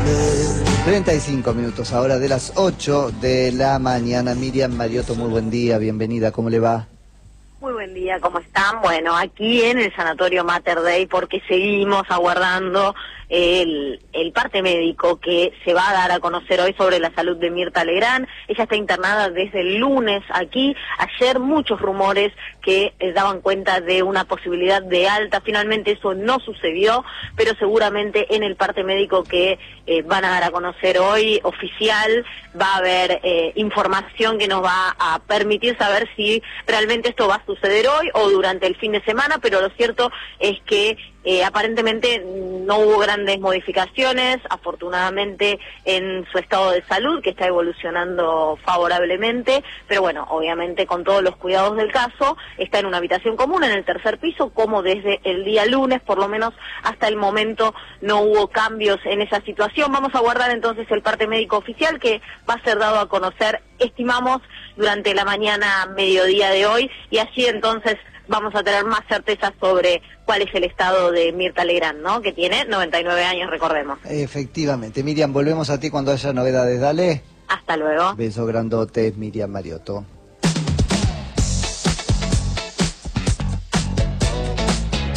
35 minutos ahora de las 8 de la mañana. Miriam Mariotto, muy buen día, bienvenida, ¿cómo le va? Muy buen día, ¿cómo están? Bueno, aquí en el Sanatorio Mater Dei, porque seguimos aguardando el parte médico que se va a dar a conocer hoy sobre la salud de Mirta Legrand. Ella está internada desde el lunes aquí. Ayer muchos rumores que daban cuenta de una posibilidad de alta. Finalmente eso no sucedió, pero seguramente en el parte médico que van a dar a conocer hoy, oficial, va a haber información que nos va a permitir saber si realmente esto va a suceder hoy o durante el fin de semana, pero lo cierto es que aparentemente no hubo grandes modificaciones, afortunadamente, en su estado de salud, que está evolucionando favorablemente, pero bueno, obviamente con todos los cuidados del caso, está en una habitación común en el tercer piso, como desde el día lunes, por lo menos hasta el momento no hubo cambios en esa situación. Vamos a guardar entonces el parte médico oficial que va a ser dado a conocer, estimamos, durante la mañana, mediodía de hoy, y así entonces vamos a tener más certeza sobre cuál es el estado de Mirta Legrand, ¿no? Que tiene 99 años, recordemos. Efectivamente. Miriam, volvemos a ti cuando haya novedades, dale. Hasta luego. Beso grandote, Miriam Mariotto.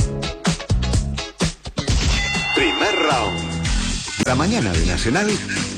Primer round. La mañana de Nacional